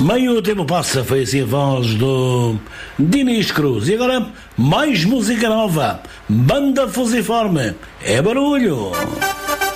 Meio o tempo passa, foi assim a voz do Dinis Cruz. E agora, mais música nova. Banda Fusiforme. É barulho.